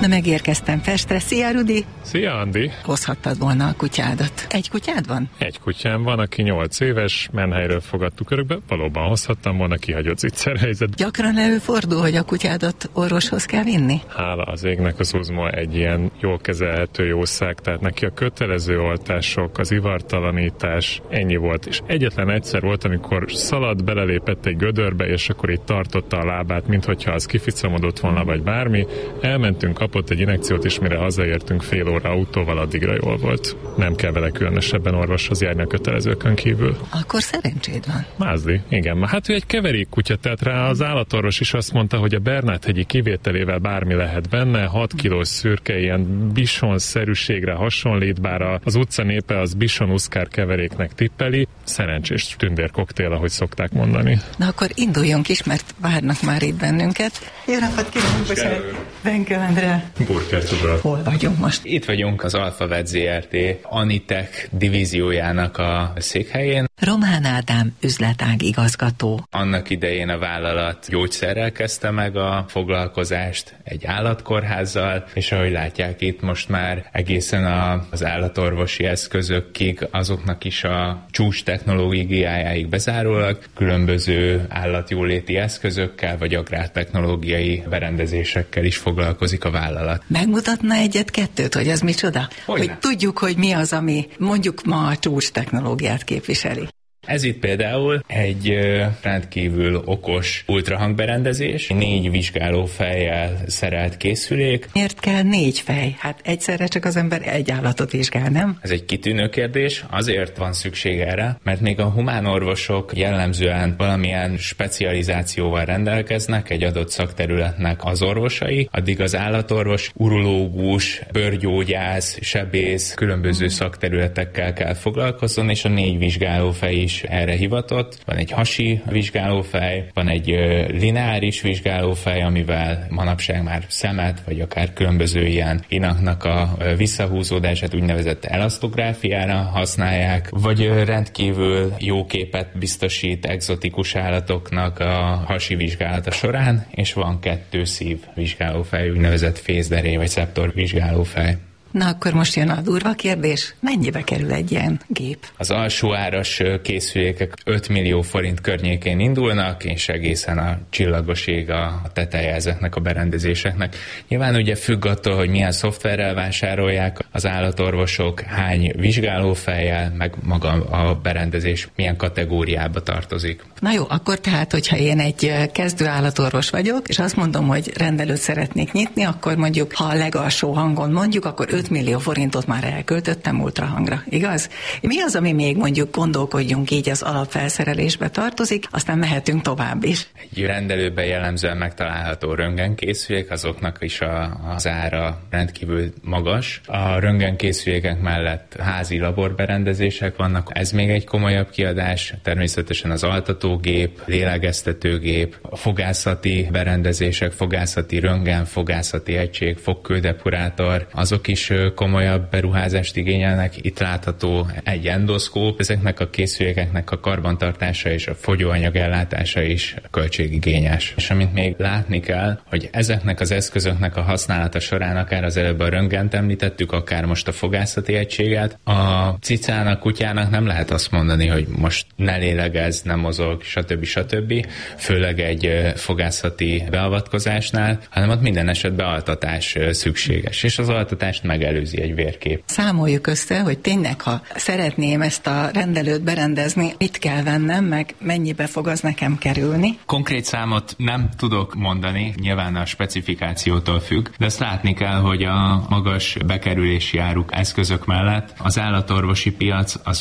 de megérkeztem Pestre. Szia, Rudi! Szia, Andi! Hozhattad volna a kutyádat. Egy kutyád van? Egy kutyám van, aki 8 éves, Menhelyről fogadtuk örökbe. Valóban hozhattam volna, kihagyott viccelhelyzet. Gyakran előfordul, hogy a kutyádat orvoshoz kell vinni? Hála az égnek, az Uzma egy ilyen jól kezelhető jószág, tehát neki a kötelező oltások, az ivartalanítás, ennyi volt. És egyetlen egyszer volt, amikor szaladt, belelépett egy gödörbe, és akkor itt tartotta a lábát, minthogyha az kificamodott volna, vagy bármi. Elmentünk, kapott egy injekciót, és mire hazaértünk fél óra autóval, addigra jól volt. Nem kell vele különösebben orvoshoz járni a kötelezőkön kívül. Akkor szerencséd van. Mázli, igen. Hát ő egy keverék kutya, tehát rá az állatorvos is azt mondta, hogy a Bernát-hegyi kivételével bármi lehet benne, 6 kilós szürke, ilyen bisonszerűségre hasonlít, bár az utca népe az bison-uszkár keveréknek tippeli. Szerencsés tündérkoktél, ahogy szokták mondani. Na akkor induljunk is, mert várnak már itt bennünket. Jó napot kívánok, bocsánat. Benke Endre. Burkert urat. Hol vagyunk most? Itt vagyunk az Alphavet Zrt. Anitech divíziójának a székhelyén. Román Ádám üzletág igazgató. Annak idején a vállalat gyógyszerrel kezdte meg a foglalkozást, egy állatkórházzal, és ahogy látják itt most már egészen az állatorvosi eszközökig, azoknak is a csúcs technológiájáig bezárólag különböző állatjóléti eszközökkel vagy agrártechnológiai berendezésekkel is foglalkozik a vállalat. Megmutatna egyet-kettőt, hogy az micsoda? Hogy tudjuk, hogy mi az, ami mondjuk ma a csúcs technológiát képviseli. Ez itt például egy rendkívül okos ultrahangberendezés, 4 vizsgálófejjel szerelt készülék. Miért kell 4 fej? Hát egyszerre csak az ember egy állatot vizsgál, nem? Ez egy kitűnő kérdés, azért van szükség erre, mert még a humánorvosok jellemzően valamilyen specializációval rendelkeznek, egy adott szakterületnek az orvosai, addig az állatorvos, urológus, bőrgyógyász, sebész, különböző szakterületekkel kell foglalkozzon, és a 4 vizsgálófej is erre hivatott. Van egy hasi vizsgálófej, van egy lineáris vizsgálófej, amivel manapság már szemet, vagy akár különböző ilyen inaknak a visszahúzódását úgynevezett elasztográfiára használják, vagy rendkívül jó képet biztosít egzotikus állatoknak a hasi vizsgálata során, és van 2 szív vizsgálófej, úgynevezett fészderé vagy szeptor vizsgálófej. Na akkor most jön a durva kérdés, mennyibe kerül egy ilyen gép? Az alsó áras készülékek 5 millió forint környékén indulnak, és egészen a csillagoség a teteje ezeknek a berendezéseknek. Nyilván ugye függ attól, hogy milyen szoftverrel vásárolják az állatorvosok, hány vizsgálófejjel, meg maga a berendezés milyen kategóriába tartozik. Na jó, akkor tehát, hogyha én egy kezdő állatorvos vagyok, és azt mondom, hogy rendelőt szeretnék nyitni, akkor mondjuk, ha a legalsó hangon mondjuk, akkor 5 millió forintot már elköltöttem ultrahangra, igaz? Mi az, ami még mondjuk gondolkodjunk így az alapfelszerelésbe tartozik, aztán mehetünk tovább is. Egy rendelőben jellemzően megtalálható röntgenkészülék, azoknak is az ára rendkívül magas. A röntgenkészülékek mellett házi laborberendezések vannak, ez még egy komolyabb kiadás, természetesen az altatógép, lélegeztetőgép, a fogászati berendezések, fogászati röntgen, fogászati egység, fogkődepurátor, azok is komolyabb beruházást igényelnek. Itt látható egy endoszkóp, ezeknek a készülékeknek a karbantartása és a fogyóanyag ellátása is költségigényes. És amit még látni kell, hogy ezeknek az eszközöknek a használata során akár az előbb a röntgent említettük, akár most a fogászati egységet, a cicának, kutyának nem lehet azt mondani, hogy most ne lélegezz, ne mozog, stb. Főleg egy fogászati beavatkozásnál, hanem ott minden esetben altatás szükséges, és az altatást megelőzi egy vérkép. Számoljuk össze, hogy tényleg, ha szeretném ezt a rendelőt berendezni, mit kell vennem, meg mennyibe fog az nekem kerülni? Konkrét számot nem tudok mondani, nyilván a specifikációtól függ, de ezt látni kell, hogy a magas bekerülési áruk eszközök mellett az állatorvosi piac az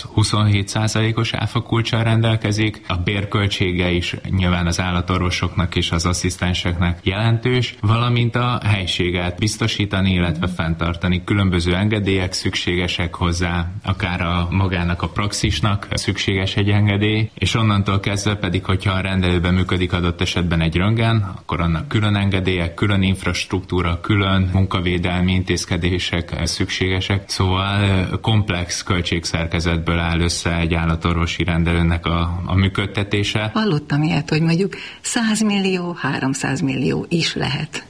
27%-os áfakulccsal rendelkezik, a bérköltsége is nyilván az állatorvosoknak és az asszisztenseknek jelentős, valamint a helységet biztosítani, illetve fenntartani. Különböző engedélyek szükségesek hozzá, akár a magának a praxisnak szükséges egy engedély, és onnantól kezdve pedig, hogyha a rendelőben működik adott esetben egy röntgen, akkor annak külön engedélyek, külön infrastruktúra, külön munkavédelmi intézkedések szükségesek. Szóval komplex költségszerkezetből áll össze egy állatorvosi rendelőnek a működtetése. Hallottam ilyet, hogy mondjuk 100 millió, 300 millió is lehet.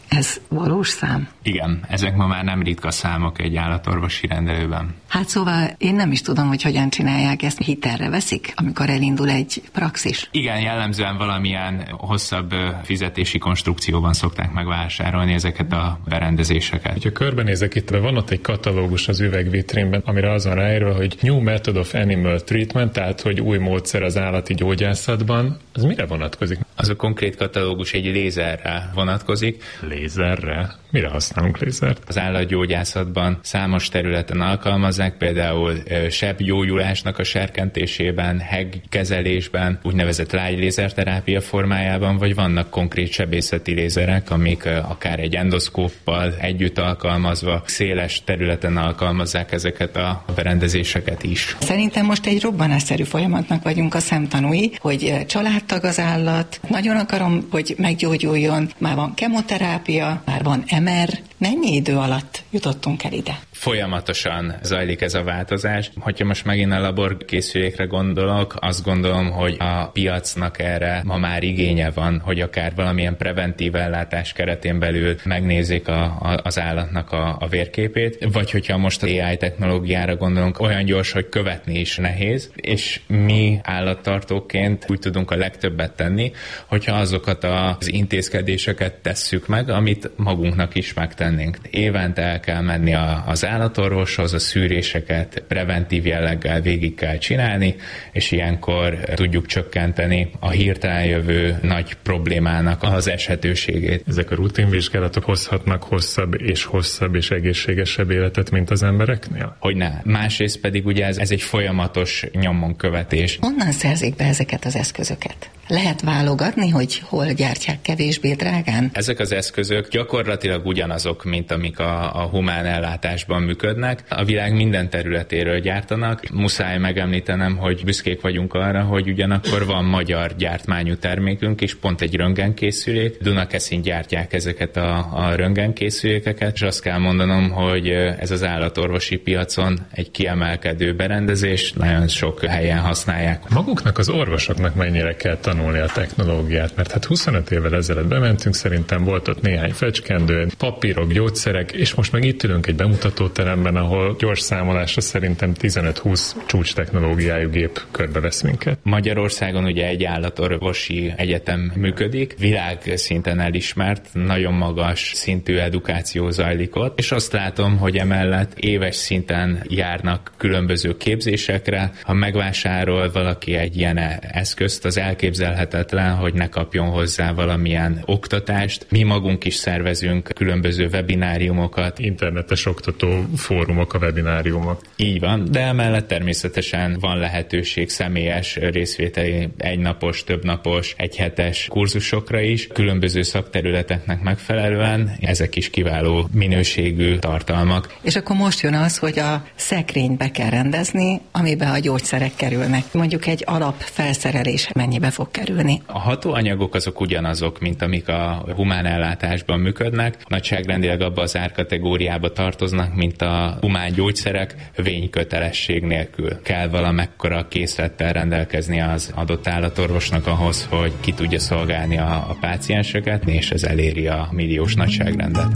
Ez valós szám? Igen, ezek ma már nem ritka számok egy állatorvosi rendelőben. Hát szóval én nem is tudom, hogy hogyan csinálják ezt. Hitelre veszik, amikor elindul egy praxis? Igen, jellemzően valamilyen hosszabb fizetési konstrukcióban szokták megvásárolni ezeket a berendezéseket. Ha körbenézek itt, van ott egy katalógus az üvegvitrínben, amire azon ráírva, hogy New Method of Animal Treatment, tehát hogy új módszer az állati gyógyászatban. Az mire vonatkozik? Az a konkrét katalógus egy lézerre vonatkozik. Lézerre? Mire használunk lézert? Az állatgyógyászatban számos területen alkalmazzák, például sebgyógyulásnak a serkentésében, hegkezelésben, úgynevezett lágy lézerterápia formájában, vagy vannak konkrét sebészeti lézerek, amik akár egy endoszkóppal együtt alkalmazva széles területen alkalmazzák ezeket a berendezéseket is. Szerintem most egy robbanásszerű folyamatnak vagyunk a szemtanúi, hogy családtag az állat, nagyon akarom, hogy meggyógyuljon, már van kemoterápia, már van MR. Mennyi idő alatt jutottunk el ide? Folyamatosan zajlik ez a változás. Hogyha most megint a laborkészülékre gondolok, azt gondolom, hogy a piacnak erre ma már igénye van, hogy akár valamilyen preventív ellátás keretén belül megnézik az állatnak a vérképét, vagy hogyha most az AI technológiára gondolunk, olyan gyors, hogy követni is nehéz, és mi állattartóként úgy tudunk a legtöbbet tenni, hogyha azokat az intézkedéseket tesszük meg, amit magunknak is megtennénk. Évente el kell menni az állatorvoshoz, a szűréseket preventív jelleggel végig kell csinálni, és ilyenkor tudjuk csökkenteni a hirtelen jövő nagy problémának az eshetőségét. Ezek a rutinvizsgálatok hozhatnak hosszabb és egészségesebb életet, mint az embereknél? Hogyne. Másrészt pedig ugye ez egy folyamatos nyomonkövetés. Honnan szerzik be ezeket az eszközöket? Lehet válogatni, hogy hol gyártják kevésbé drágán? Ezek az eszközök gyakorlatilag ugyanazok, mint amik a humán ellátásban működnek. A világ minden területéről gyártanak. Muszáj megemlítenem, hogy büszkék vagyunk arra, hogy ugyanakkor van magyar gyártmányú termékünk, és pont egy röntgenkészülék. Dunakeszin gyártják ezeket a röntgenkészülékeket, és azt kell mondanom, hogy ez az állatorvosi piacon egy kiemelkedő berendezés, nagyon sok helyen használják. Maguknak az orvosoknak mennyire kell tanulni a technológiát, mert hát 25 évvel ezelőtt bementünk, szerintem volt ott néhány fecskendő, papírok, gyógyszerek, és most meg itt ülünk egy bemutatóteremben, ahol gyors számolásra szerintem 15-20 csúcs technológiájú gép körbevesz minket. Magyarországon ugye egy állatorvosi egyetem működik, világszinten elismert, nagyon magas szintű edukáció zajlik ott, és azt látom, hogy emellett éves szinten járnak különböző képzésekre. Ha megvásárol valaki egy ilyen eszközt, az elképzelhetetlen, hogy ne kapjon hozzá valamilyen oktatást. Mi magunk is szervezünk különböző webináriumokat. Internetes oktató fórumok, a webináriumok. Így van, de emellett természetesen van lehetőség személyes részvételi egynapos, többnapos, egyhetes kurzusokra is, különböző szakterületeknek megfelelően. Ezek is kiváló minőségű tartalmak. És akkor most jön az, hogy a szekrényt be kell rendezni, amiben a gyógyszerek kerülnek. Mondjuk egy alapfelszerelés mennyibe fog kerülni? A hatóanyagok azok ugyanazok, mint amik a humán ellátásban működnek. Nagyságrendileg abba az árkategóriába tartoznak, mint a humán gyógyszerek, vénykötelesség nélkül. Kell valamekkora készlettel rendelkezni az adott állatorvosnak ahhoz, hogy ki tudja szolgálni a pácienseket, és ez eléri a milliós nagyságrendet.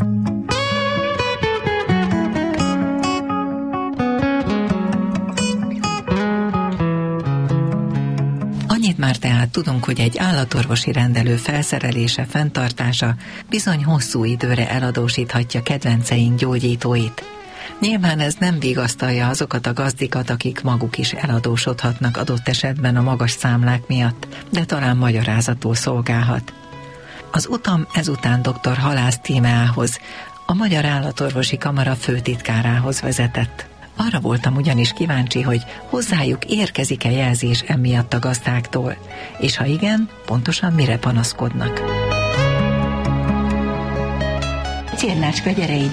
Annyit már tehát tudunk, hogy egy állatorvosi rendelő felszerelése, fenntartása bizony hosszú időre eladósíthatja kedvenceink gyógyítóit. Nyilván ez nem vigasztalja azokat a gazdikat, akik maguk is eladósodhatnak adott esetben a magas számlák miatt, de talán magyarázatul szolgálhat. Az utam ezután dr. Halász Tímeához, a Magyar Állatorvosi Kamara főtitkárához vezetett. Arra voltam ugyanis kíváncsi, hogy hozzájuk érkezik-e jelzés emiatt a gazdáktól, és ha igen, pontosan mire panaszkodnak. Csérnácska, gyere ide!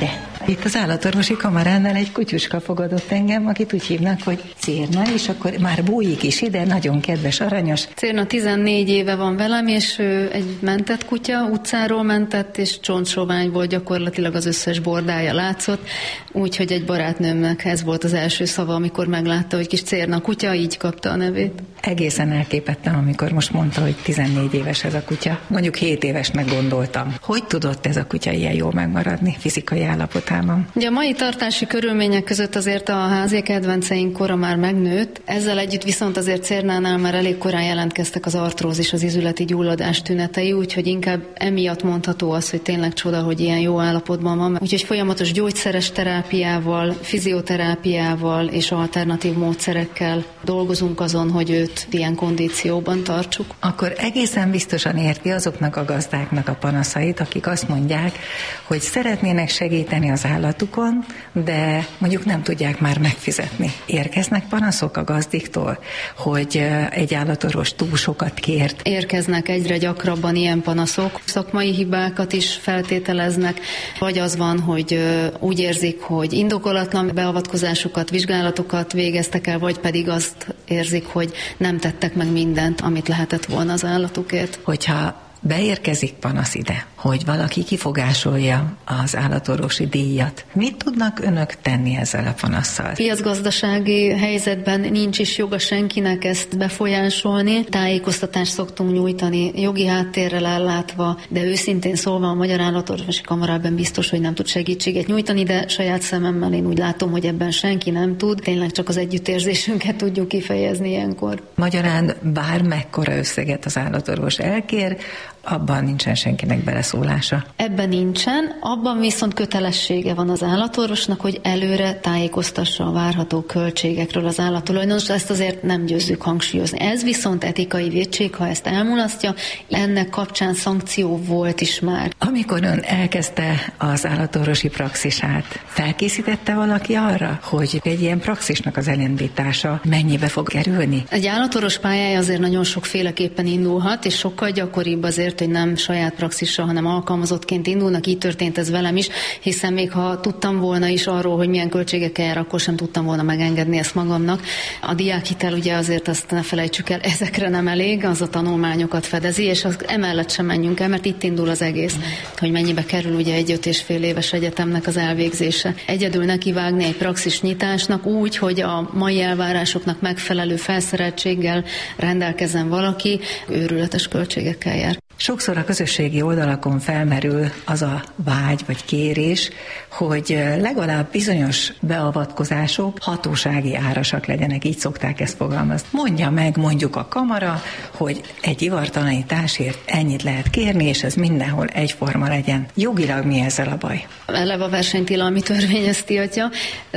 Itt az állatorvosi kamaránál egy kutyuska fogadott engem, akit úgy hívnak, hogy Cérna, és akkor már bújik is ide, nagyon kedves, aranyos. Cérna 14 éve van velem, és ő egy mentett kutya, utcáról mentett, és csontsovány volt, gyakorlatilag az összes bordája látszott, úgyhogy egy barátnőmnek ez volt az első szava, amikor meglátta, hogy kis Cérna kutya, így kapta a nevét. Egészen elképettem, amikor most mondta, hogy 14 éves ez a kutya. Mondjuk 7 évesnek gondoltam. Hogy tudott ez a kutya ilyen jól megmaradni fizikai állapotában? Ugye a mai tartási körülmények között azért a házi kedvenceink kora már megnőtt, ezzel együtt viszont azért Cérnánál már elég korán jelentkeztek az artrózis, az izületi gyulladás tünetei, úgyhogy inkább emiatt mondható az, hogy tényleg csoda, hogy ilyen jó állapotban van. Úgyhogy folyamatos gyógyszeres terápiával, fizioterápiával és alternatív módszerekkel dolgozunk azon, hogy őt ilyen kondícióban tartsuk. Akkor egészen biztosan érti azoknak a gazdáknak a panaszait, akik azt mondják, hogy szeretnének segíteni az állatukon, de mondjuk nem tudják már megfizetni. Érkeznek panaszok a gazdiktól, hogy egy állatorvos túl sokat kért? Érkeznek egyre gyakrabban ilyen panaszok. Szakmai hibákat is feltételeznek, vagy az van, hogy úgy érzik, hogy indokolatlan beavatkozásokat, vizsgálatokat végeztek el, vagy pedig azt érzik, hogy nem tettek meg mindent, amit lehetett volna az állatukért. Hogyha beérkezik panasz ide, hogy valaki kifogásolja az állatorvosi díjat. Mit tudnak önök tenni ezzel a panasszal? Piacgazdasági helyzetben nincs is joga senkinek ezt befolyásolni. Tájékoztatást szoktunk nyújtani, jogi háttérrel ellátva, de őszintén szólva a Magyar Állatorvosi Kamarában biztos, hogy nem tud segítséget nyújtani, de saját szememmel én úgy látom, hogy ebben senki nem tud. Tényleg csak az együttérzésünket tudjuk kifejezni ilyenkor. Magyarán bármekkora összeget az állatorvos elkér, abban nincsen senkinek beleszólása. Ebben nincsen, abban viszont kötelessége van az állatorvosnak, hogy előre tájékoztassa a várható költségekről az állattulajdonost, ezt azért nem győzzük hangsúlyozni. Ez viszont etikai vétség, ha ezt elmulasztja, ennek kapcsán szankció volt is már. Amikor ön elkezdte az állatorvosi praxisát, felkészítette valaki arra, hogy egy ilyen praxisnak az elindítása mennyibe fog kerülni? Egy állatorvos pályája azért nagyon sokféleképpen indulhat, és sokkal gyakoribb azért, hogy nem saját praxisra, hanem alkalmazottként indulnak. Így történt ez velem is, hiszen még ha tudtam volna is arról, hogy milyen költségekkel jár, akkor sem tudtam volna megengedni ezt magamnak. A diákhitel ugye azért azt ne felejtsük el, ezekre nem elég, az a tanulmányokat fedezi, és az emellett sem menjünk el, mert itt indul az egész, hogy mennyibe kerül ugye egy 5,5 éves egyetemnek az elvégzése. Egyedül nekivágni egy praxis nyitásnak úgy, hogy a mai elvárásoknak megfelelő felszereltséggel rendelkezzen valaki, őrületes költségekkel jár. Sokszor a közösségi oldalakon felmerül az a vágy vagy kérés, hogy legalább bizonyos beavatkozások hatósági árasak legyenek, így szokták ezt fogalmazni. Mondja meg mondjuk a kamara, hogy egy ivartalanításért ennyit lehet kérni, és ez mindenhol egyforma legyen. Jogilag mi ezzel a baj? Eleve a versenytilalmi törvény ezt tiltja,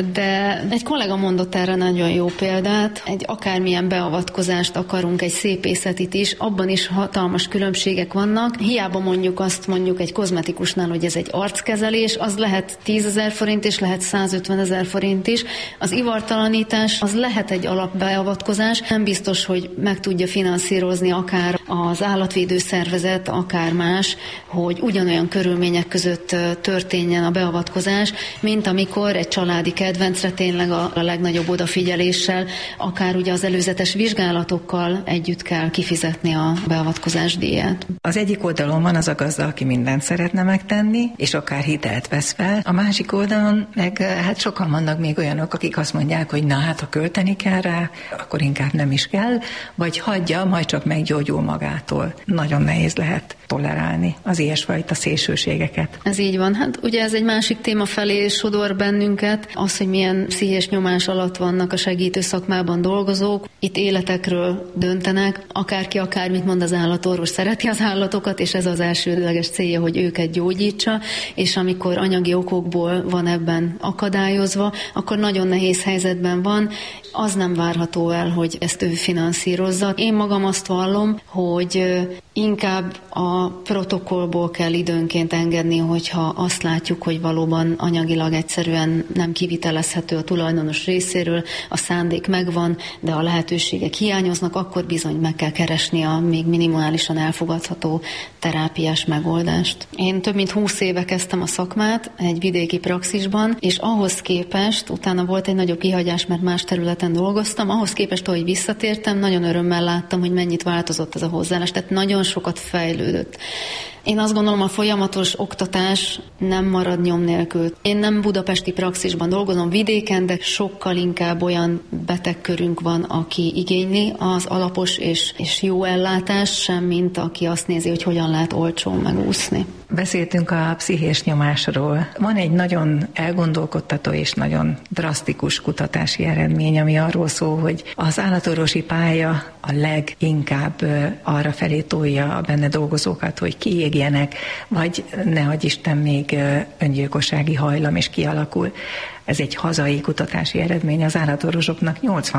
de egy kollega mondott erre nagyon jó példát. Egy akármilyen beavatkozást akarunk, egy szépészetit is, abban is hatalmas különbségek vannak. Hiába mondjuk egy kozmetikusnál, hogy ez egy arckezelés, az lehet 10 000 forint és lehet 150 000 forint is. Az ivartalanítás az lehet egy alapbeavatkozás, nem biztos, hogy meg tudja finanszírozni akár az állatvédő szervezet, akár más, hogy ugyanolyan körülmények között történjen a beavatkozás, mint amikor egy családi kedvencre tényleg a legnagyobb odafigyeléssel, akár ugye az előzetes vizsgálatokkal együtt kell kifizetni a beavatkozás díját. Az egyik oldalon van az a gazda, aki mindent szeretne megtenni, és akár hitelt vesz fel. A másik oldalon meg hát sokan vannak még olyanok, akik azt mondják, hogy na hát, ha költeni kell rá, akkor inkább nem is kell, vagy hagyja, majd csak meggyógyul magától. Nagyon nehéz lehet tolerálni az ilyesfajta szélsőségeket. Ez így van. Hát ugye ez egy másik téma felé sodor bennünket, az, hogy milyen pszichés nyomás alatt vannak a segítő szakmában dolgozók. Itt életekről döntenek, akárki akármit mond, az állatorvos szereti az állatokat, és ez az elsődleges célja, hogy őket gyógyítsa, és amikor anyagi okokból van ebben akadályozva, akkor nagyon nehéz helyzetben van, az nem várható el, hogy ezt ő finanszírozza. Én magam azt vallom, hogy inkább a protokollból kell időnként engedni, hogyha azt látjuk, hogy valóban anyagilag egyszerűen nem kivitelezhető a tulajdonos részéről, a szándék megvan, de a lehetőségek hiányoznak, akkor bizony meg kell keresni a még minimálisan elfogadható alkalmazható terápiás megoldást. Én több mint 20 éve kezdtem a szakmát egy vidéki praxisban, és ahhoz képest, utána volt egy nagyobb kihagyás, mert más területen dolgoztam, ahhoz képest, ahogy visszatértem, nagyon örömmel láttam, hogy mennyit változott ez a hozzáállás, tehát nagyon sokat fejlődött. Én azt gondolom, a folyamatos oktatás nem marad nyom nélkül. Én nem budapesti praxisban dolgozom, vidéken, de sokkal inkább olyan betegkörünk van, aki igényli az alapos és jó ellátást, sem mint aki azt nézi, hogy hogyan lehet olcsón megúszni. Beszéltünk a pszichés nyomásról. Van egy nagyon elgondolkodtató és nagyon drasztikus kutatási eredmény, ami arról szól, hogy az állatorvosi pálya a leginkább arra felé tolja a benne dolgozókat, hogy kiégjenek, vagy nehogy Isten még öngyilkossági hajlam is kialakul. Ez egy hazai kutatási eredmény, az állatorvosoknak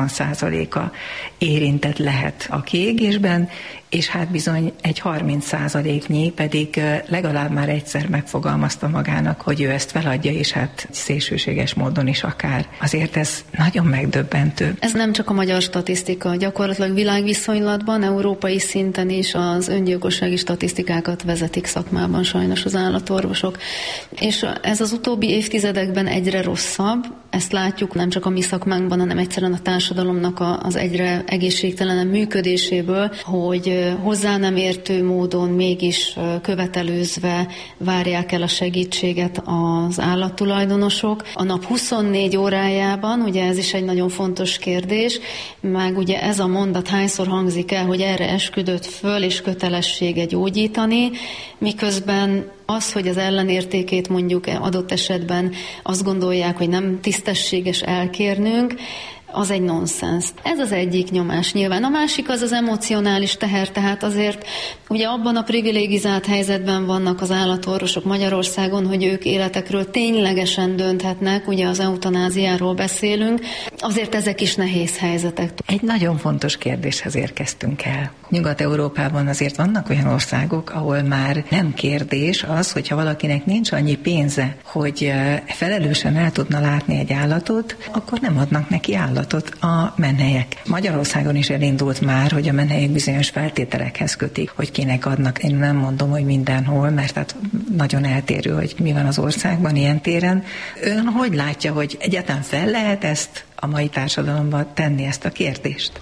80%-a érintett lehet a kiégésben, és hát bizony egy 30%-nyi pedig legalább már egyszer megfogalmazta magának, hogy ő ezt feladja, és hát szélsőséges módon is akár. Azért ez nagyon megdöbbentő. Ez nem csak a magyar statisztika, gyakorlatilag világviszonylatban, európai szinten is az öngyilkossági statisztikákat vezetik szakmában sajnos az állatorvosok. És ez az utóbbi évtizedekben egyre rosszabb, ezt látjuk nem csak a mi szakmánkban, hanem egyszerűen a társadalomnak az egyre egészségtelenebb működéséből, hogy hozzá nem értő módon mégis követelőzve várják el a segítséget az állattulajdonosok. A nap 24 órájában, ugye ez is egy nagyon fontos kérdés, meg ugye ez a mondat hányszor hangzik el, hogy erre esküdött föl és kötelessége gyógyítani, miközben az, hogy az ellenértékét mondjuk adott esetben azt gondolják, hogy nem tisztességes elkérnünk, az egy nonsens. Ez az egyik nyomás nyilván. A másik az emocionális teher, tehát azért ugye abban a privilegizált helyzetben vannak az állatorvosok Magyarországon, hogy ők életekről ténylegesen dönthetnek, ugye az eutanáziáról beszélünk, azért ezek is nehéz helyzetek. Egy nagyon fontos kérdéshez érkeztünk el. Nyugat-Európában azért vannak olyan országok, ahol már nem kérdés az, hogyha valakinek nincs annyi pénze, hogy felelősen el tudna látni egy állatot, akkor nem adnak neki állatot a menhelyek. Magyarországon is elindult már, hogy a menhelyek bizonyos feltételekhez kötik, hogy kinek adnak. Én nem mondom, hogy mindenhol, mert hát nagyon eltérő, hogy mi van az országban ilyen téren. Ön hogy látja, hogy egyáltalán fel lehet ezt a mai társadalomban tenni, ezt a kérdést?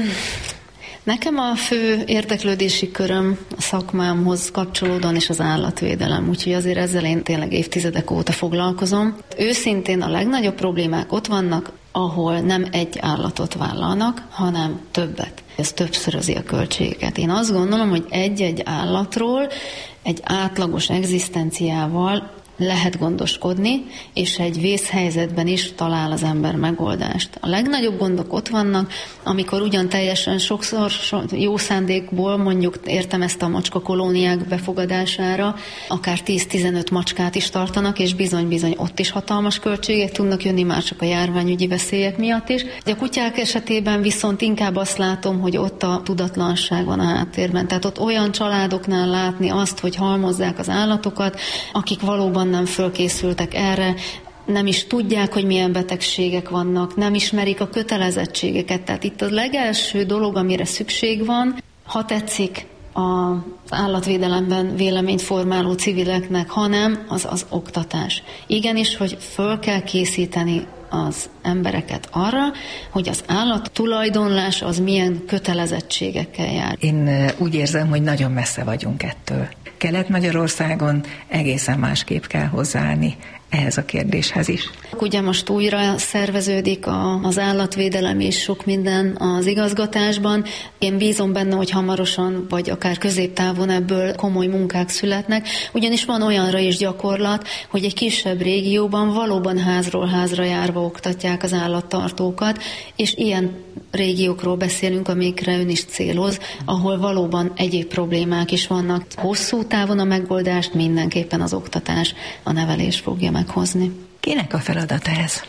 Nekem a fő érdeklődési köröm a szakmámhoz kapcsolódóan is az állatvédelem, úgyhogy azért ezzel én tényleg évtizedek óta foglalkozom. Őszintén a legnagyobb problémák ott vannak, ahol nem egy állatot vállalnak, hanem többet. Ez többszörözi a költségeket. Én azt gondolom, hogy egy-egy állatról egy átlagos egzisztenciával lehet gondoskodni, és egy vészhelyzetben is talál az ember megoldást. A legnagyobb gondok ott vannak, amikor ugyan teljesen sokszor jó szándékból mondjuk értem ezt a macska kolóniák befogadására, akár 10-15 macskát is tartanak, és bizony-bizony ott is hatalmas költségek tudnak jönni, már csak a járványügyi veszélyek miatt is. A kutyák esetében viszont inkább azt látom, hogy ott a tudatlanság van a háttérben. Tehát ott olyan családoknál látni azt, hogy halmozzák az állatokat, akik valóban nem fölkészültek erre, nem is tudják, hogy milyen betegségek vannak, nem ismerik a kötelezettségeket. Tehát itt a legelső dolog, amire szükség van, ha tetszik az állatvédelemben véleményt formáló civileknek, hanem az oktatás. Igenis, hogy föl kell készíteni az embereket arra, hogy az állat tulajdonlás az milyen kötelezettségekkel jár. Én úgy érzem, hogy nagyon messze vagyunk ettől. Kelet-Magyarországon egészen másképp kell hozzáállni ehhez a kérdéshez is. Ugye most újra szerveződik az állatvédelem és sok minden az igazgatásban. Én bízom benne, hogy hamarosan, vagy akár középtávon ebből komoly munkák születnek, ugyanis van olyanra is gyakorlat, hogy egy kisebb régióban valóban házról házra járva oktatják az állattartókat, és ilyen régiókról beszélünk, amikre ön is céloz, ahol valóban egyéb problémák is vannak. Hosszú távon a megoldást mindenképpen az oktatás, a nevelés fogja meghozni. Kinek a feladata ez?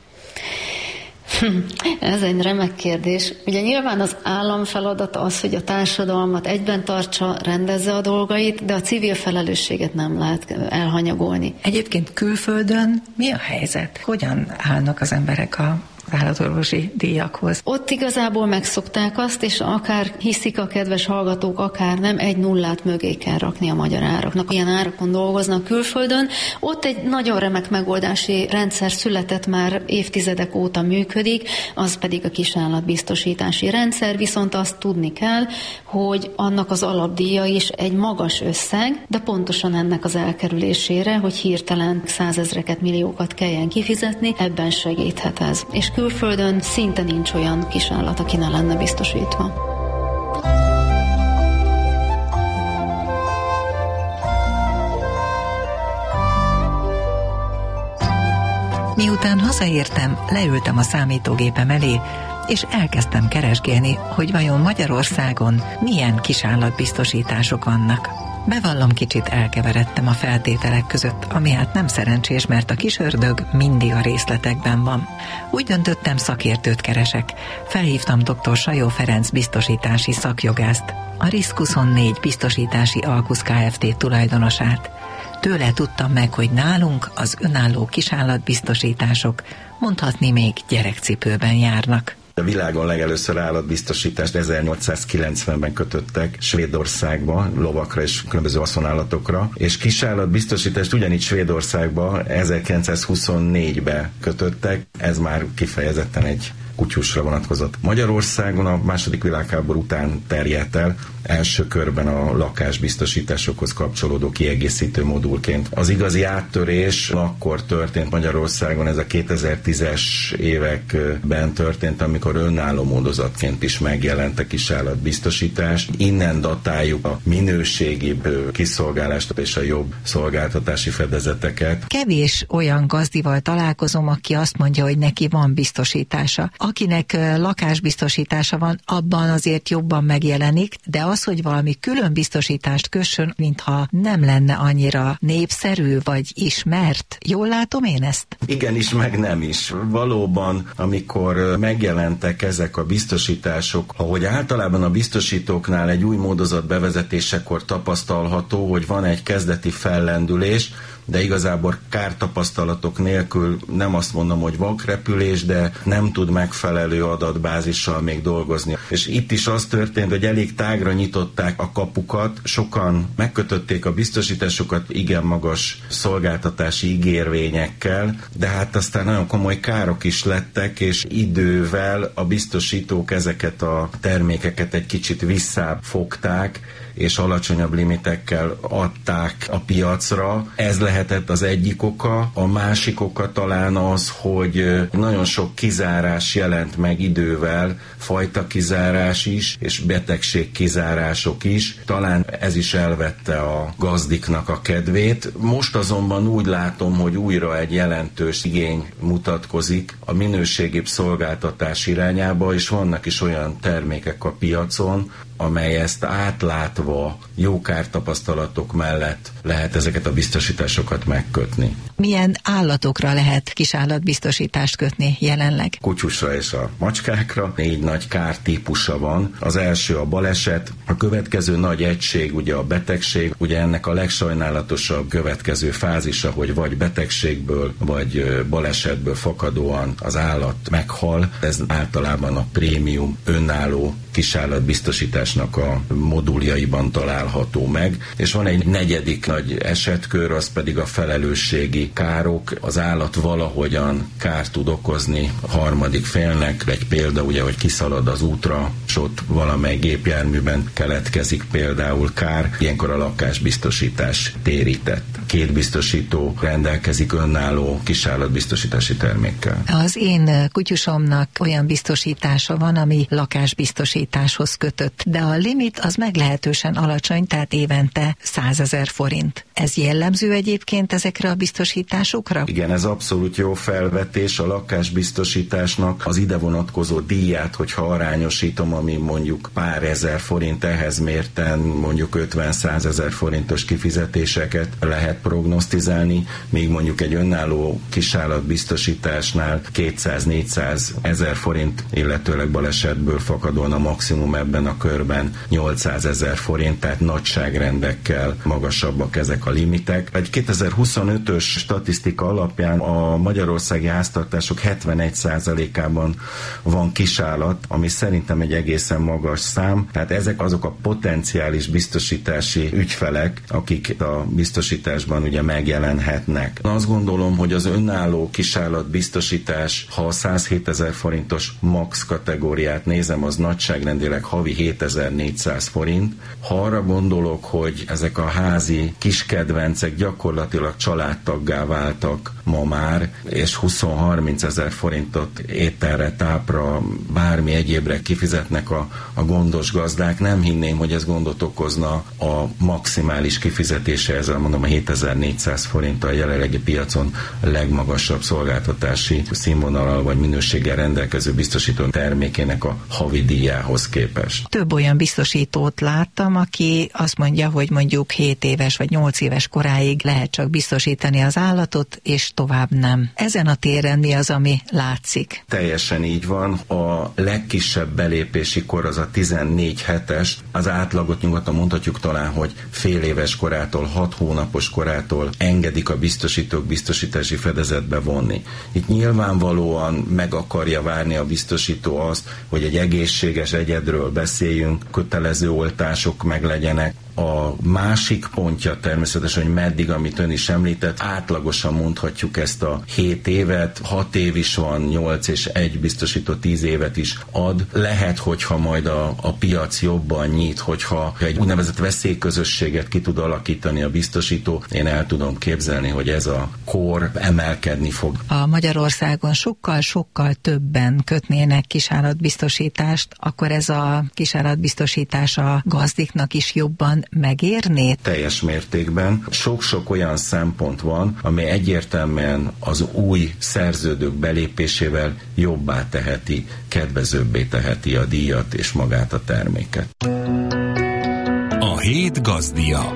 Ez egy remek kérdés. Ugye nyilván az állam feladata az, hogy a társadalmat egyben tartsa, rendezze a dolgait, de a civil felelősséget nem lehet elhanyagolni. Egyébként külföldön mi a helyzet? Hogyan állnak az emberek a állatorvosi díjakhoz. Ott igazából megszokták azt, és akár hiszik a kedves hallgatók, akár nem, egy nullát mögé kell rakni a magyar áraknak. Ilyen árakon dolgoznak külföldön. Ott egy nagyon remek megoldási rendszer született, már évtizedek óta működik, az pedig a kisállatbiztosítási rendszer, viszont azt tudni kell, hogy annak az alapdíja is egy magas összeg, de pontosan ennek az elkerülésére, hogy hirtelen 100 000-eket, milliókat kelljen kifizetni, ebben segíthet ez. És külföldön szinte nincs olyan kisállat, aki ne lenne biztosítva. Miután hazaértem, leültem a számítógépem elé, és elkezdtem keresgélni, hogy vajon Magyarországon milyen kisállatbiztosítások vannak. Bevallom, kicsit elkeveredtem a feltételek között, ami hát nem szerencsés, mert a kis ördög mindig a részletekben van. Úgy döntöttem, szakértőt keresek. Felhívtam dr. Sajó Ferenc biztosítási szakjogászt, a Risk24 biztosítási Alkusz Kft. Tulajdonosát. Tőle tudtam meg, hogy nálunk az önálló kisállatbiztosítások mondhatni még gyerekcipőben járnak. A világon legelőször állatbiztosítást 1890-ben kötöttek Svédországba, lovakra és különböző haszonállatokra, és kisállatbiztosítást ugyanígy Svédországba 1924-ben kötöttek, ez már kifejezetten egy kutyusra vonatkozott. Magyarországon a II. Világháború után terjedt el, első körben a lakásbiztosításokhoz kapcsolódó kiegészítő modulként. Az igazi áttörés akkor történt Magyarországon, ez a 2010-es években történt, amikor önálló módozatként is megjelent a kisállatbiztosítás. Innen datáljuk a minőségibb kiszolgálást és a jobb szolgáltatási fedezeteket. Kevés olyan gazdival találkozom, aki azt mondja, hogy neki van biztosítása. Akinek lakásbiztosítása van, abban azért jobban megjelenik, de az, hogy valami külön biztosítást kössön, mintha nem lenne annyira népszerű vagy ismert. Jól látom én ezt? Igenis, meg nem is. Valóban, amikor megjelentek ezek a biztosítások, ahogy általában a biztosítóknál egy új módozat bevezetésekor tapasztalható, hogy van egy kezdeti fellendülés, de igazából kártapasztalatok nélkül nem azt mondom, hogy vakrepülés, de nem tud megfelelő adatbázissal még dolgozni. És itt is az történt, hogy elég tágra nyitották a kapukat, sokan megkötötték a biztosításokat igen magas szolgáltatási ígérvényekkel, de hát aztán nagyon komoly károk is lettek, és idővel a biztosítók ezeket a termékeket egy kicsit visszafogták, és alacsonyabb limitekkel adták a piacra. Ez lehetett az egyik oka. A másik oka talán az, hogy nagyon sok kizárás jelent meg idővel, fajta kizárás is, és betegség kizárások is. Talán ez is elvette a gazdiknak a kedvét. Most azonban úgy látom, hogy újra egy jelentős igény mutatkozik a minőségibb szolgáltatás irányába, és vannak is olyan termékek a piacon, amely ezt átlátva jó kártapasztalatok mellett lehet ezeket a biztosításokat megkötni. Milyen állatokra lehet kisállatbiztosítást kötni jelenleg? Kutyusra és a macskákra 4 nagy kártípusa van. Az első a baleset, a következő nagy egység ugye a betegség, ugye ennek a legsajnálatosabb következő fázisa, hogy vagy betegségből, vagy balesetből fakadóan az állat meghal. Ez általában a prémium önálló kisállatbiztosításnak a moduljaiban található meg, és van egy negyedik nagy esetkör, az pedig a felelősségi károk. Az állat valahogyan kárt tud okozni a harmadik félnek, egy példa ugye, hogy kiszalad az útra, és ott valamely gépjárműben keletkezik például kár, ilyenkor a lakásbiztosítás térített. 2 biztosító rendelkezik önálló kisállatbiztosítási termékkel. Az én kutyusomnak olyan biztosítása van, ami lakásbiztosításhoz kötött, de a limit az meglehetősen alacsony, tehát évente 100 000 forint. Ez jellemző egyébként ezekre a biztosításokra? Igen, ez abszolút jó felvetés. A lakásbiztosításnak az ide vonatkozó díját, hogyha arányosítom, ami mondjuk pár ezer forint, ehhez mérten mondjuk 50-100 000 forintos kifizetéseket lehet prognosztizálni, míg mondjuk egy önálló kisállatbiztosításnál 200-400 ezer forint, illetőleg balesetből fakadóan a maximum ebben a körben 800 ezer forint, tehát nagyságrendekkel magasabbak ezek a limitek. Egy 2025-ös statisztika alapján a magyarországi háztartások 71%-ában van kisállat, ami szerintem egy egészen magas szám, tehát ezek azok a potenciális biztosítási ügyfelek, akik a biztosításban ugye megjelenhetnek. Azt gondolom, hogy az önálló kisállatbiztosítás, ha a 107 ezer forintos max kategóriát nézem, az nagyságrendileg havi 7400 forint. Ha arra gondolok, hogy ezek a házi kiskedvencek gyakorlatilag családtaggá váltak ma már, és 20-30 ezer forintot ételre, tápra, bármi egyébre kifizetnek a gondos gazdák, nem hinném, hogy ez gondot okozna a maximális kifizetése, ezzel mondom a 7400 forint a jelenlegi piacon legmagasabb szolgáltatási színvonallal vagy minőséggel rendelkező biztosító termékének a havi díjához képest. Több olyan biztosítót láttam, aki azt mondja, hogy mondjuk 7 éves vagy 8 éves koráig lehet csak biztosítani az állatot, és tovább nem. Ezen a téren mi az, ami látszik? Teljesen így van. A legkisebb belépési kor az a 14 hetes. Az átlagot nyugodtan mondhatjuk talán, hogy fél éves korától, 6 hónapos korától engedik a biztosítók biztosítási fedezetbe vonni. Itt nyilvánvalóan meg akarja várni a biztosító azt, hogy egy egészséges egyedről beszéljünk, kötelező oltások meglegyenek. A másik pontja természetesen, hogy meddig, amit ön is említett, átlagosan mondhatjuk ezt a 7 évet, 6 év is van, 8 és 1 biztosító 10 évet is ad. Lehet, hogyha majd a piac jobban nyit, hogyha egy úgynevezett veszélyközösséget ki tud alakítani a biztosító, én el tudom képzelni, hogy ez a kor emelkedni fog. A Magyarországon sokkal többen kötnének kisállatbiztosítást, akkor ez a kisállatbiztosítás a gazdiknak is jobban megérné? Teljes mértékben. Sok-sok olyan szempont van, ami egyértelműen az új szerződők belépésével jobbá teheti, kedvezőbbé teheti a díjat és magát a terméket. A hét gazdia.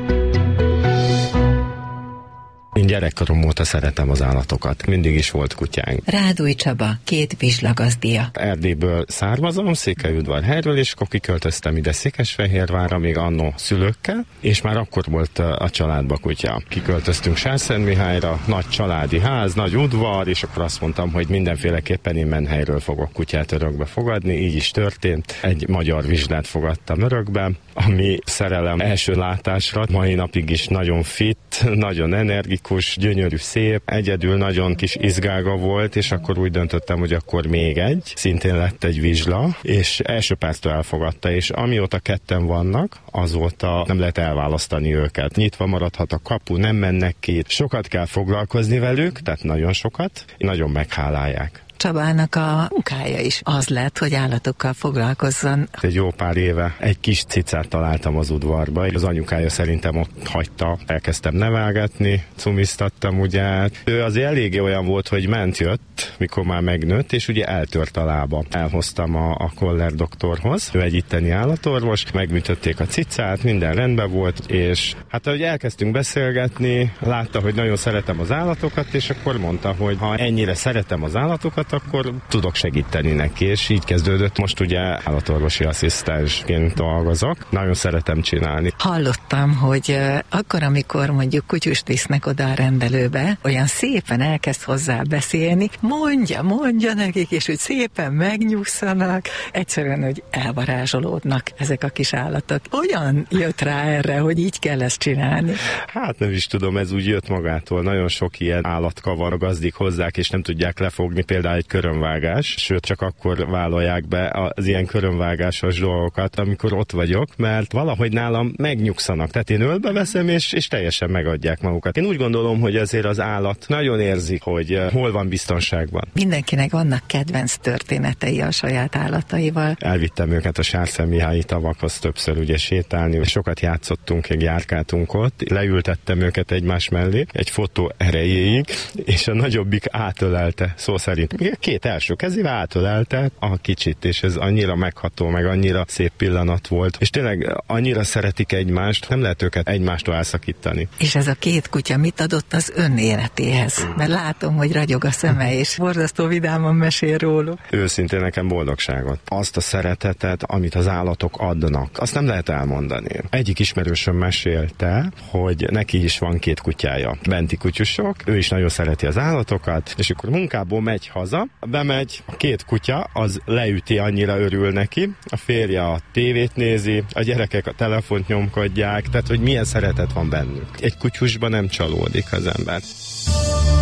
Én gyerekkorom óta szeretem az állatokat. Mindig is volt kutyánk. Rádúj Csaba, 2 vizslagazdia. Erdélyből származom, Székelyudvarhelyről, és akkor kiköltöztem ide Székesfehérvárra, még annó szülőkkel, és már akkor volt a családba kutya. Kiköltöztünk Sárszentmihályra, nagy családi ház, nagy udvar, és akkor azt mondtam, hogy mindenféleképpen én Menhelyről fogok kutyát örökbe fogadni, így is történt. Egy magyar vizslát fogadtam örökbe, ami szerelem első látásra, mai napig is nagyon fit, nagyon energikus, gyönyörű, szép, egyedül nagyon kis izgága volt, és akkor úgy döntöttem, hogy akkor még egy, szintén lett egy vizsla, és első perctől elfogadta, és amióta ketten vannak, azóta nem lehet elválasztani őket. Nyitva maradhat a kapu, nem mennek ki, sokat kell foglalkozni velük, tehát nagyon sokat, nagyon meghálálják. Csabának a munkája is az lett, hogy állatokkal foglalkozzon. Egy jó pár éve egy kis cicát találtam az udvarba, az anyukája szerintem ott hagyta, elkezdtem nevelgetni, cumiztattam ugye. Ő azért eléggé olyan volt, hogy ment-jött, mikor már megnőtt, és ugye eltört a lába. Elhoztam a Koller doktorhoz, ő egy itteni állatorvos, megműtötték a cicát, minden rendben volt, és hát ahogy elkezdtünk beszélgetni, látta, hogy nagyon szeretem az állatokat, és akkor mondta, hogy ha ennyire szeretem az állatokat, akkor tudok segíteni neki, és így kezdődött. Most ugye állatorvosi asszisztensként dolgozok. Nagyon szeretem csinálni. Hallottam, hogy akkor, amikor mondjuk kutyust visznek oda a rendelőbe, olyan szépen elkezd hozzá beszélni, mondja nekik, és úgy szépen megnyugszanak, egyszerűen, hogy elvarázsolódnak ezek a kis állatok. Hogyan jött rá erre, hogy így kell ezt csinálni? Hát nem is tudom, ez úgy jött magától. Nagyon sok ilyen állatka van, a gazdik hozzák, és nem tudják lefogni, például egy körömvágás, sőt csak akkor vállalják be az ilyen körömvágásos dolgokat, amikor ott vagyok, mert valahogy nálam megnyugszanak. Tehát én ölbe veszem, és teljesen megadják magukat. Én úgy gondolom, hogy azért az állat nagyon érzi, hogy hol van biztonságban. Mindenkinek vannak kedvenc történetei a saját állataival. Elvittem őket a Sárszentmihályi tavakhoz többször ugye sétálni, sokat játszottunk, járkáltunk ott, leültettem őket egymás mellé, egy fotó erejéig, és a nagyobbik átölelte, szó szerint. két első kezével átölelte a kicsit, és ez annyira megható, meg annyira szép pillanat volt, és tényleg annyira szeretik egymást, nem lehet őket egymástól elszakítani. És ez a két kutya mit adott az ön életéhez? Mert látom, hogy ragyog a szeme, és borzasztó vidáman mesél róluk. Őszintén nekem boldogságot. Azt a szeretetet, amit az állatok adnak, azt nem lehet elmondani. Egyik ismerősöm mesélte, hogy neki is van két kutyája, benti kutyusok, ő is nagyon szereti az állatokat, és akkor munkából megy haza, bemegy, a két kutya, az leüti, annyira örül neki, a férje a tévét nézi, a gyerekek a telefont nyomkodják, tehát hogy milyen szeretet van bennük. Egy kutyusban nem csalódik az ember.